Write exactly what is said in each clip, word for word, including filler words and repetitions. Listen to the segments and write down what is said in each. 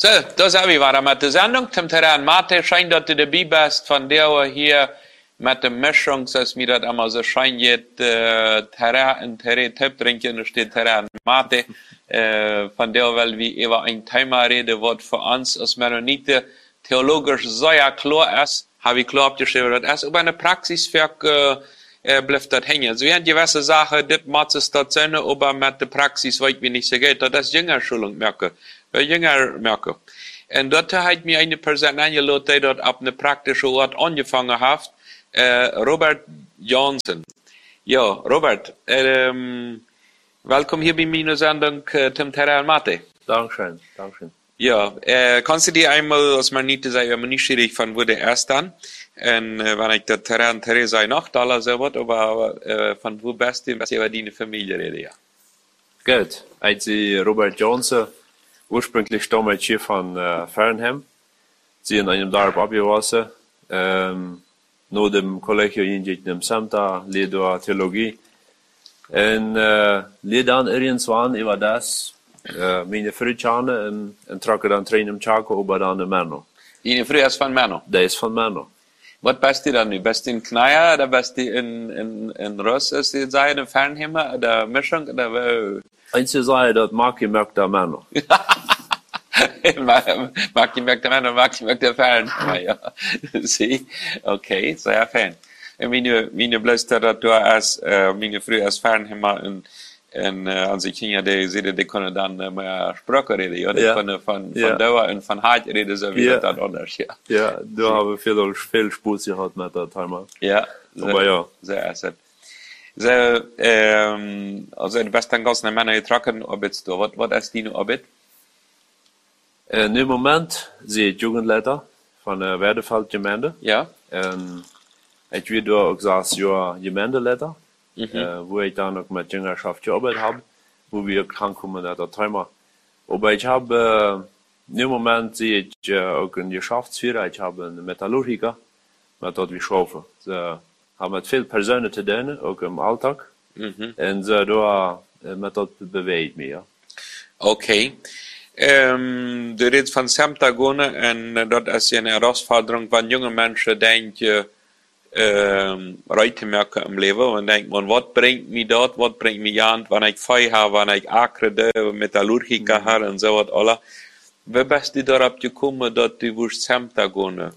So, da sind wir wieder mit der Sendung. Zum Terrain Mathe scheint, dass du dabei bist, von der wir hier mit der Mischung, dass mir das immer so scheint, äh, Terrain, Terrain, Tipp trinken, da steht Terrain Mathe, äh, von der weil wir über ein Thema reden, was für uns als Mennoniten theologisch sehr klar ist, habe ich klar abgeschrieben, das ist über eine Praxis für, äh, bleibt das hängen. So werden gewisse Sachen, das macht es das Sinn, aber mit der Praxis weit wie nicht so geht, das ist Jüngerschulung merke. Jünger merke. Und dort hat mir eine Person eingeladen, die dort ab einer praktischen Ort angefangen hat, äh, Robert Johnson. Ja, Robert, ähm, willkommen hier bei meiner Sendung äh, zum Terrain Mathe. Dankeschön, Dankeschön. Ja, äh, kannst du dir einmal, als man nicht sagen, wenn man nicht schwierig von wo der erst dann, und äh, wenn ich der Terrain Theresa noch da so was, aber äh, von wo bist du, was über deine Familie rede, ja? Gut, als Robert Johnson, ursprünglich stamme ich hier von äh, Fernham. Sie in einem Dorf abgewachsen. Ähm, nach dem Kollegium in dem Samta, lehre Theologie. Und äh, lehre dann irgendwann über das, äh, meine Frühjahre und, und trage dann Train im Chaco, aber dann in Männer. Deine Früh ist von Männer? Der ist von Männer. Was bist du dann? Bist du in Kneier oder bist du in, in, in Ross, ist die Seite, in Fernham, oder Mischung, oder wo? Einzige Sache, das mag ich merkt der Männer. Mag ich merkt der Männer, mag ich merkt der Fernham, ja. Sie? Okay, sehr fein. Meine, meine Blöster, dass du als, äh, meine Früh als Fernham, und, und, äh, als ich hier, die, die, die können dann äh, mehr Sprache reden, ja. Die ja. können von, von ja. Dauer und von Hart reden, so wie ja. das dann anders, ja. Ja, du hast viel, viel Spaß gehabt mit der Timer. Ja. Aber ja. Sehr, sehr. So, ähm, also du bist dann ganz Männer getragen, arbeitest du. Was, was ist deine Arbeit? Äh, Im Moment sehe ich Jugendleiter von der Werdefeld-Gemeinde. Ja. Und ich bin da auch sechs Jahre Gemeindeleiter, Mhm. äh, wo ich dann auch mit Jüngerschaft gearbeitet habe, wo wir rankommen in der Thema. Aber ich habe, äh, im Moment sehe ich äh, auch einen Geschäftsführer, ich habe einen Metallurgiker, mit dort wir schaffen. So, haben mit viel Personen zu tun, auch im Alltag. Mhm. Und so, da, mit dort bewegt mich, ja. Okay. Ähm, du redest von Samtagone und dort ist ja eine Herausforderung, wenn junge Menschen denken, ähm, Reute merken im Leben und denken, man, was bringt mich dort, was bringt mich an, wenn ich Feuer habe, wenn ich Akre, Metallurgiker mhm. habe und so was alles. Wie bist du darauf gekommen, dass du willst Samtagone?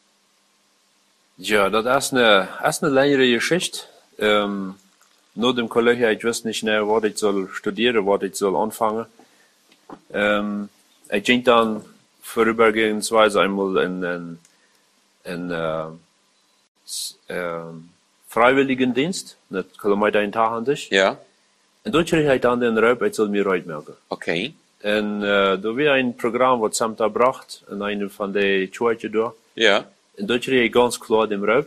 Ja, das ist eine, ist eine längere Geschichte. Ähm, nur dem Kollegium, ich wusste nicht mehr, was ich soll studieren, was ich soll anfangen. Ähm, ich ging dann vorübergehensweise einmal in, in, in äh, äh, Freiwilligendienst, nicht Kilometer in Tag Ja. Und dort krieg ich dann den Röp, ich soll mir Reut merken. Okay. Und äh, da war ein Programm, was Samta bracht, in einem von den Churchen da. Ja. Und dort krieg ich ganz klar den Röp.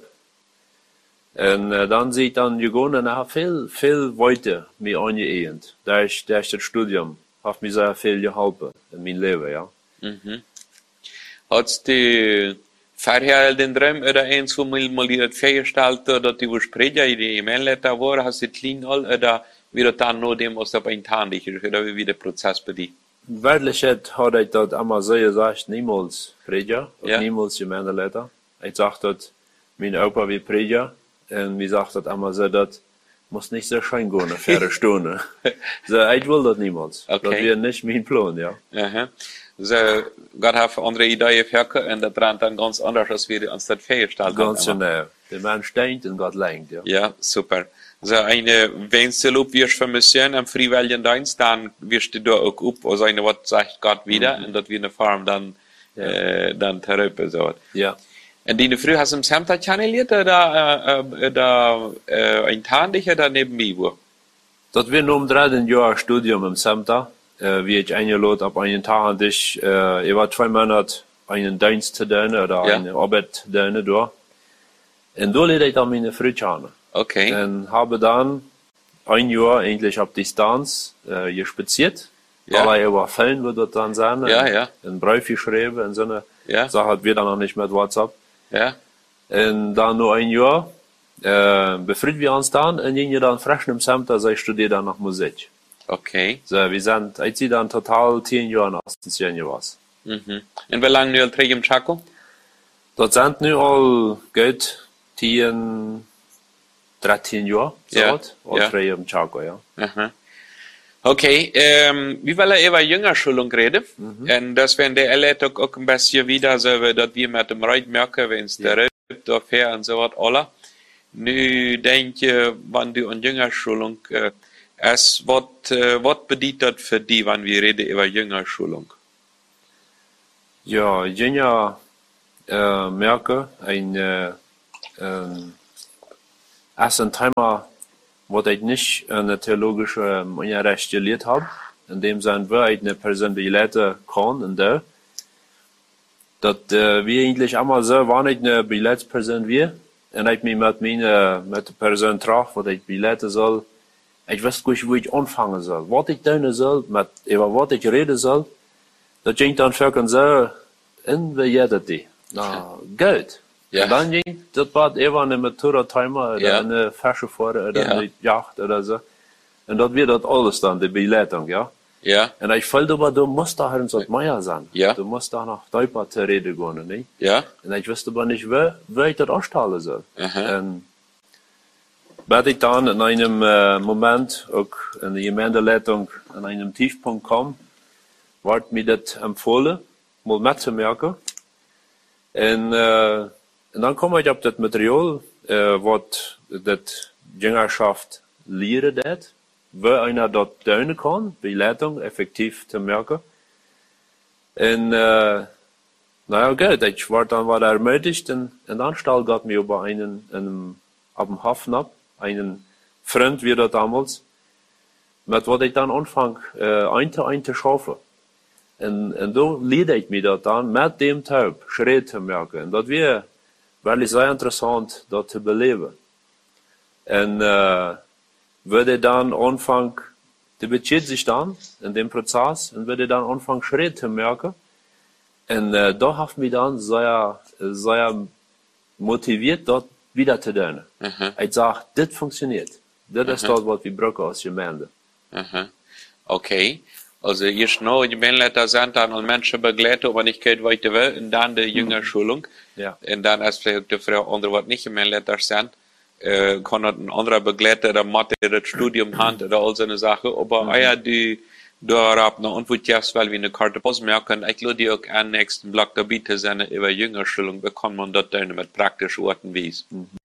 Und äh, dann sehe ich dann gegangen und habe viel, viel weiter mich angeehnt. Durch, durch das Studium hat mir sehr viel geholfen in meinem Leben, ja. Mhm. Hast du vorher den Traum oder eins, wo man mal das festgestellt hat, dass du Sprecher in die E-Mail-Letter war, hast du clean all, oder wie das dann nur dem, was da bei Ihnen ist, oder wie der Prozess bei dir? Wirklich hat ich das immer so gesagt, niemals Sprecher, ja. niemals Gemeindeleiter. Ich sag das, mein Opa wie Sprecher, und mir sagt das immer so, das muss nicht so schön gehen, eine faire Stunde. So, ich will das niemals. Okay. Das wäre nicht mein Plan, ja. Aha. So, Gott hat andere Ideen für und das dran dann ganz anders, als wir uns das festgestellt haben. Ganz genau. Der Mensch denkt und Gott lenkt, ja. Ja, super. So, eine, wenn du Lob wirst für Mission am Freiwilligendienst, dann wirst du da auch up, also eine, was sagt Gott wieder, mhm. und das wir eine Farm dann, ja. äh, dann terüber, so. Ja. Und die früher hast du im Samta channeliert, oder, äh, oder, äh, ein Tandig, oder nebenbei, wo? Das wir nur um dreizehn Jahre Studium im Samta, äh, wie ich eingeladen habe, einen Tag, ich, äh, ich war zwei Monate einen Dienst zu tun, oder ja. eine Arbeit zu tun, da. Und da lehre ich dann meine Frühjahre. Okay. Und habe dann ein Jahr eigentlich auf Distanz, äh, gespaziert. Ja. Alle über Fällen wird das dann sein. Ja, ja. Ein Brief geschrieben, in so eine ja. Sache hat wir dann noch nicht mit WhatsApp. Ja. Und dann nur ein Jahr, äh, befreit wir uns dann, und gingen dann frisch im Samta, also ich studiere dann noch Musik. Okay. So, wir sind, ich sehe dann total zehn Jahre nach Station was. Mhm. Und wie lange nu al terug im Chaco? Dat zijn nu al goed tien, dreizehn jaar, zo Ja, wat, al ja. terug in Chaco, ja. Aha. Okay, ähm, wir wollen über Jüngerschulung reden. Mhm. Und das werden die alle auch, auch ein bisschen wieder so, dass wir mit dem Reit merken, wenn es der Reit dafür und so was alle. Nu denke, wenn du an Jüngerschulung, äh, es, was, äh, was bedeutet das für die, wenn wir reden über Jüngerschulung? Ja, Jünger äh, merken, ein, äh, ähm, als ein Thema, was ich nicht eine theologische Unterricht gelehrt habe, in dem Sinne, wir eine Person begleiten kann, und da, dass äh, wir eigentlich immer so, wenn ich eine Begleitsperson wir, und ich mich mit meiner, mit der Person traf, was ich begleiten soll, ich weiß gar nicht, wo ich anfangen soll, was ich tun soll, mit, über was ich reden soll, das ging dann für uns so, in wie jeder die. Na, gut. Ja. Und dann ging, das war eben eine Motorradtimer oder Ja. eine Fährschifffahrer oder Ja. eine Yacht oder so. Und das wird das alles dann, die Begleitung, ja. Ja, Und ich fällt aber, du musst da halt so Meier sein. Ja. Du musst da nach Deutschland zur Rede gehen, nicht? ja, Und ich wusste aber nicht, wer, wer ich das anstellen soll. Aha. Und werde ich dann in einem äh, Moment auch in der Gemeindeleitung an einem Tiefpunkt kommen, wird mir das empfohlen, mal mitzumerken. Und, äh, und dann komme ich auf das Material, äh, was das Jüngerschaft lehren hat, wie einer dort tun kann, die Leitung effektiv zu merken. Und, äh, naja, gut, ich war dann war ermutigt, und, und dann stellt Gott mir über einen, einen, auf dem Hafen ab, einen Freund wie das damals, mit was ich dann anfange, äh, ein zu ein zu schaffen. Und, und da lehre ich mir das dann mit dem Taub Schritt zu merken. Und das wäre wirklich sehr interessant, das zu beleben. Und, äh, würde dann anfangen, die bezieht sich dann in dem Prozess und würde dann anfangen, Schritt zu merken. Und äh, da hat mich dann sehr, sehr motiviert, dort wieder zu tun. Aha. Ich sage, das funktioniert. Das ist das, was wir brauchen als Gemeinde. aha. Okay. Also, hier schnell, die Männleiter sind dann und Menschen begleiten, aber nicht geht weiter will, und dann die Jüngerschulung. Ja. Und dann, als vielleicht die Frau andere, was nicht Männleiter sind, äh, kann das ein anderer Begleiter, der Mathe, das Studium hat, oder all so eine Sache. Aber, mhm. ja, die, da habe noch Antwort, weil wir eine Karte Post merken, ich glaube, die auch am nächsten Block dabei zu sein, über Jüngerschulung, bekommt man dort dann mit praktischen Worten wie es. Mhm.